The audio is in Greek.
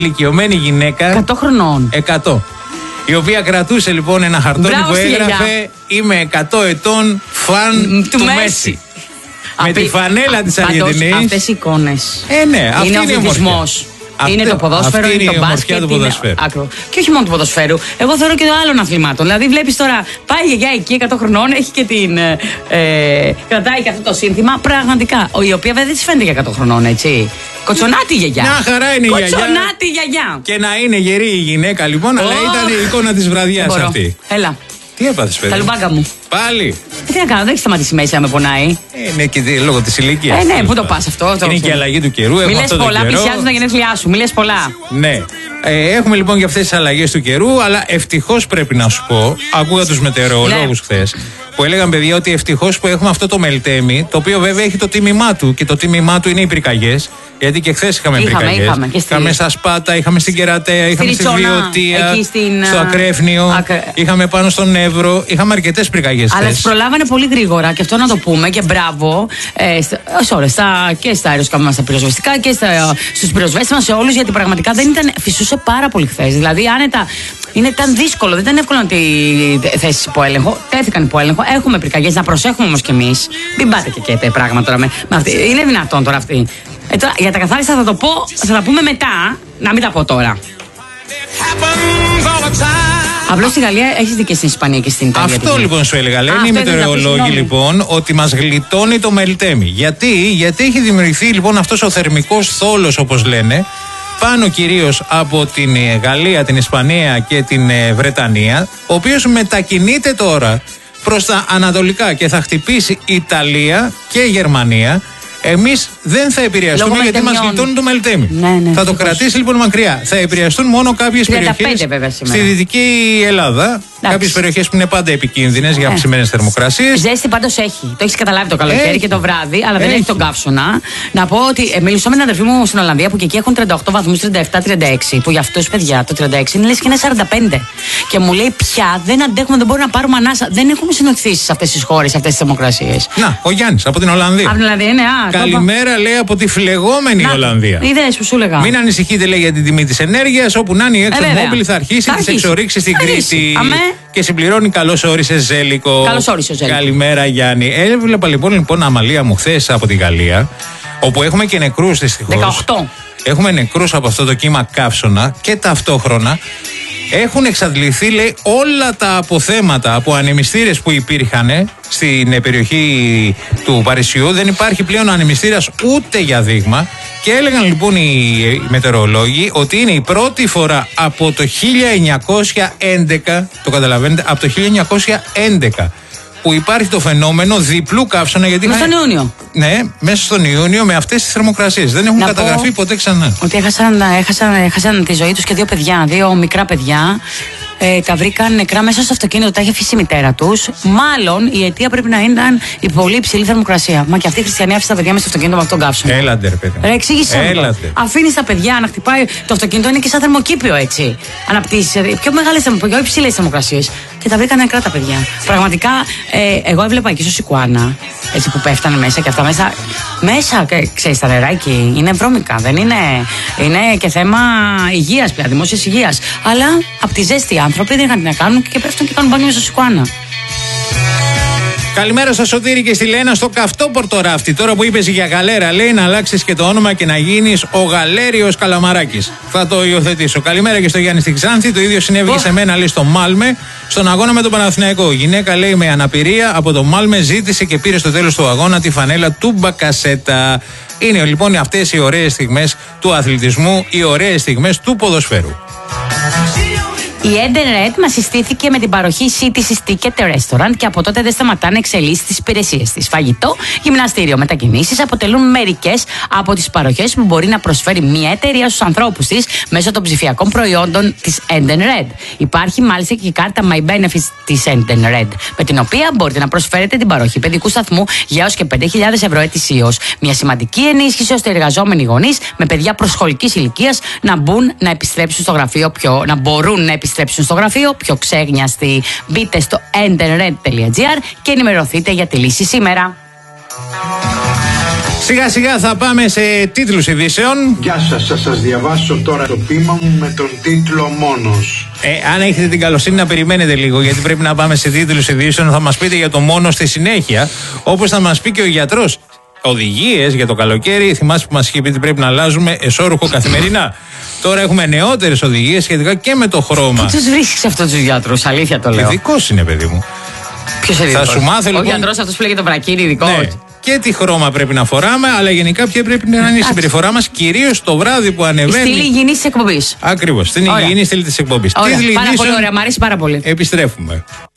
ηλικιωμένη γυναίκα. 100 χρονών. 100. Η οποία κρατούσε λοιπόν ένα χαρτόνι που έγραφε «Είμαι 100 ετών φαν του Μέση». Με τη φανέλα της Αργεντινής. Αυτές οι εικόνες. Ναι, αυτή είναι η ομορφιά. Είναι το ποδόσφαιρο, είναι το μπάσκετ. Και όχι μόνο του ποδοσφαίρου. Εγώ θεωρώ και των άλλων αθλημάτων. Δηλαδή, βλέπεις τώρα, πάει η γιαγιά εκεί 100 χρονών, έχει και την. Κρατάει και αυτό το σύνθημα. Πραγματικά. Η οποία δεν τη φαίνεται για 100 χρονών, έτσι. Κοτσονάτη γιαγιά. Μια χαρά είναι η γιαγιά. Κοτσονάτη γιαγιά. Και να είναι γερή η γυναίκα λοιπόν, αλλά ήταν η εικόνα της βραδιάς αυτή. Έλα. Τι έπαθες, παιδί? Τα λουμπάκα μου. Πάλι. Τι να κάνω, δεν έχει σταματήσει μέση να με πονάει. Ναι, και λόγω της ηλικίας. Ναι, πού το πας αυτό. Είναι και η αλλαγή του καιρού. Μη λες πολλά, πλησιάζουν τα γενέθλιά σου. Μη λες πολλά. Ναι. Έχουμε λοιπόν και αυτές τις αλλαγές του καιρού, αλλά ευτυχώς πρέπει να σου πω, ακούγα τους μετεωρολόγους χθες, που έλεγαν παιδιά ότι ευτυχώς που έχουμε αυτό το μελτέμι, το οποίο βέβαια έχει το τίμημά του και το τίμημά του είναι οι πυρκαγιές. Γιατί και χθες είχαμε πυρκαγιές. Είχαμε στα Σπάτα, είχαμε στην Κερατέα, είχαμε στη Βιωτία, στο Ακρέφνιο, είχαμε πάνω στον Εύρο, είχαμε αρκετές πυρκαγιές. Αλλά τις προλάβανε πολύ γρήγορα και αυτό να το πούμε και μπράβο και στα αεροσκάφη μας τα πυροσβεστικά και στους πυροσβέστες μας σε όλους, γιατί πραγματικά δεν ήταν, φυσούσε πάρα πολύ χθες. Δηλαδή άνετα. Ήταν δύσκολο, δεν ήταν εύκολο να τη θέσει υπό έλεγχο. Τέθηκαν υπό έλεγχο. Έχουμε πυρκαγιές, να προσέχουμε όμως κι εμείς. Μην πάτε και πράγματα τώρα με αυτή. Είναι δυνατόν τώρα αυτή. Τώρα, για τα καθάριστα θα το πω, θα τα πούμε μετά. Να μην τα πω τώρα. Απλώς στη Γαλλία έχεις δει και στην Ισπανία και στην Ιταλία. Αυτό λοιπόν σου έλεγα. Λένε οι μετεωρολόγοι λοιπόν ότι μας γλιτώνει το μελτέμι. Γιατί έχει δημιουργηθεί λοιπόν αυτός ο θερμικός θόλος, όπως λένε, πάνω κυρίως από την Γαλλία, την Ισπανία και την Βρετανία, ο οποίος μετακινείται τώρα προς τα ανατολικά και θα χτυπήσει Ιταλία και Γερμανία. Εμείς δεν θα επηρεαστούμε γιατί μας γλιτώνει το μελτέμι. Ναι, θα το κρατήσει λοιπόν μακριά. Θα επηρεαστούν μόνο κάποιες περιοχές στη Δυτική Ελλάδα. Κάποιες περιοχές που είναι πάντα επικίνδυνες για αυξημένες θερμοκρασίες. Ζέστη πάντως έχει. Το έχεις καταλάβει το καλοκαίρι και το βράδυ, αλλά δεν έχει τον καύσωνα. Να πω ότι μιλούσα με την αδερφή μου στην Ολλανδία που και εκεί έχουν 38 βαθμούς, 37-36. Που για αυτούς παιδιά το 36 είναι λες και είναι 45. Και μου λέει πια δεν αντέχουμε, δεν μπορούμε να πάρουμε ανάσα. Δεν έχουμε συνηθίσει σε αυτές τις χώρες, αυτές τις θερμοκρασίες. Να, ο Γιάννης από την Ολλανδία. Από την Ολλανδία είναι, καλημέρα λέει από τη φλεγόμενη Ολλανδία. Είδες που σου έλεγα. Μην ανησυχείτε λέει για την τιμή της ενέργειας. Όπου να είναι η ExxonMobil θα αρχίσει τις εξορίξεις στην Κρήτη. Και συμπληρώνει καλώς όρισε Ζέλικο. Καλώς όρισε Ζέλικο. Καλημέρα Γιάννη. Έβλεπα λοιπόν Αμαλία μου χθες από τη Γαλλία, όπου έχουμε και νεκρούς δυστυχώς. 18. Έχουμε νεκρούς από αυτό το κύμα καύσωνα και ταυτόχρονα έχουν εξαντληθεί λέει όλα τα αποθέματα από ανεμιστήρες που υπήρχαν στην περιοχή του Παρισιού. Δεν υπάρχει πλέον ανεμιστήρας ούτε για δείγμα. Και έλεγαν λοιπόν οι μετεωρολόγοι ότι είναι η πρώτη φορά από το 1911, το καταλαβαίνετε, από το 1911 που υπάρχει το φαινόμενο διπλού καύσωνα. Μέσα στον Ιούνιο. Ναι, μέσα στον Ιούνιο με αυτές τις θερμοκρασίες. Δεν έχουν καταγραφεί ποτέ ξανά. Ότι έχασαν τη ζωή τους και δύο παιδιά, δύο μικρά παιδιά. Τα βρήκαν νεκρά μέσα στο αυτοκίνητο, τα είχε αφήσει η μητέρα τους. Μάλλον η αιτία πρέπει να ήταν η πολύ υψηλή θερμοκρασία. Μα και αυτή η χριστιανή άφησε τα παιδιά μέσα στο αυτοκίνητο με αυτόν τον καύσωνα. Έλαντε, ρε παιδί. Εξήγησε μου. Αφήνει τα παιδιά να χτυπάει. Το αυτοκίνητο είναι και σαν θερμοκήπιο έτσι. Αναπτύσσει πιο μεγάλες, πιο υψηλές θερμοκρασίες. Και τα βρήκαν νεκρά τα παιδιά. Πραγματικά, εγώ έβλεπα εκεί στο Σικουάνα, έτσι που πέφτανε μέσα και αυτά μέσα. Μέσα, ξέρεις, τα νεράκι είναι βρώμικα. Δεν είναι. Είναι και θέμα υγείας πια, δημόσιας υγείας. Αλλά από τη ζέστη άνθρωποι δεν είχαν τι να κάνουν και πέφτουν και κάνουν μπάνιο μέσα στο Σικουάνα. Καλημέρα στο Σωτήρη και στη Λένα στο καυτό πορτοράφτη. Τώρα που είπες για γαλέρα, λέει να αλλάξεις και το όνομα και να γίνεις ο Γαλέριος Καλαμαράκης. Θα το υιοθετήσω. Καλημέρα και στο Γιάννη στη Ξάνθη. Το ίδιο συνέβη και σε μένα, λέει, στο Μάλμε, στον αγώνα με τον Παναθηναϊκό. Η γυναίκα, λέει, με αναπηρία από το Μάλμε ζήτησε και πήρε στο τέλος του αγώνα τη φανέλα του Μπακασέτα. Είναι λοιπόν αυτές οι ωραίες στιγμές του αθλητισμού, οι ωραίες στιγμές του ποδοσφαίρου. Η Eden Red μας συστήθηκε με την παροχή City's Ticket Restaurant και από τότε δεν σταματά να εξελίσσει τις υπηρεσίες της. Φαγητό, γυμναστήριο, μετακινήσεις αποτελούν μερικές από τις παροχές που μπορεί να προσφέρει μια εταιρεία στους ανθρώπους της μέσω των ψηφιακών προϊόντων της Eden Red. Υπάρχει μάλιστα και η κάρτα My Benefits της Eden Red, με την οποία μπορείτε να προσφέρετε την παροχή παιδικού σταθμού για έως και 5.000 ευρώ ετησίως. Μια σημαντική ενίσχυση ώστε οι εργαζόμενοι γονείς με παιδιά προσχολικής ηλικίας να μπορούν να επιστρέψουν στο γραφείο πιο ξέγνιαστοι. Μπείτε στο endenred.gr και ενημερωθείτε για τη λύση σήμερα. Σιγά σιγά θα πάμε σε τίτλους ειδήσεων. Γεια σας, θα σας διαβάσω τώρα το ποίημα μου με τον τίτλο «Μόνος». Αν έχετε την καλοσύνη να περιμένετε λίγο, γιατί πρέπει να πάμε σε τίτλους ειδήσεων, θα μας πείτε για το μόνος στη συνέχεια, όπως θα μας πει και ο γιατρός. Οδηγίες για το καλοκαίρι, θυμάσαι που μας είχε πει ότι πρέπει να αλλάζουμε εσώρουχο καθημερινά. Τώρα έχουμε νεότερες οδηγίες σχετικά και με το χρώμα. Πού τους βρίσκεις αυτούς τους γιατρούς, αλήθεια το λέω. Ειδικός είναι, παιδί μου. Ποιος είναι ειδικός? Θα σου μάθω, λοιπόν, ο γιατρός αυτός που λέγεται το βρακίρι, ειδικός. Ναι. Και τι χρώμα πρέπει να φοράμε, αλλά γενικά ποια πρέπει να είναι η συμπεριφορά μας, κυρίως το βράδυ που ανεβαίνει. Στήλη υγιεινής της εκπομπής. Ακριβώς, στην υγιεινή στήλη της εκπομπής. Πάρα πολύ ωραία, μου αρέσει πάρα πολύ. Επιστρέφουμε.